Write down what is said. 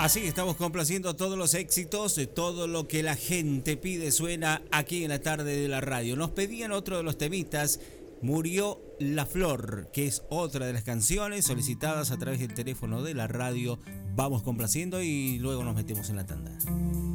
Así estamos complaciendo todos los éxitos, de todo lo que la gente pide suena aquí en la tarde de la radio. Nos pedían otro de los temitas, Murió la Flor, que es otra de las canciones solicitadas a través del teléfono de la radio. Vamos complaciendo y luego nos metemos en la tanda.